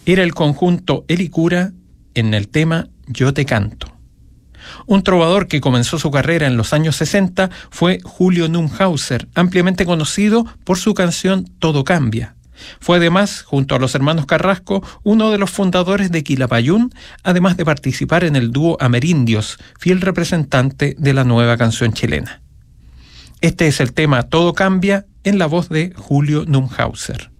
era el conjunto Helicura en el tema Yo te canto. Un trovador que comenzó su carrera en los años 60 fue Julio Neumhauser, ampliamente conocido por su canción Todo Cambia. Fue además, junto a los hermanos Carrasco, uno de los fundadores de Quilapayún, además de participar en el dúo Amerindios, fiel representante de la nueva canción chilena. Este es el tema Todo Cambia en la voz de Julio Neumhauser.